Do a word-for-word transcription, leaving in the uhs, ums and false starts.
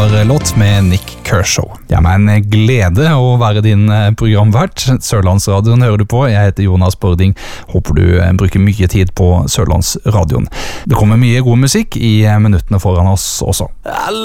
Vinterlåt med Nick Kershaw. Det er meg en glede å være din programvert. Sørlandsradioen hører du på. Jeg heter Jonas Bording. Håper du bruker mye tid på Sørlandsradioen. Det kommer mye god musikk i minuttene foran oss også.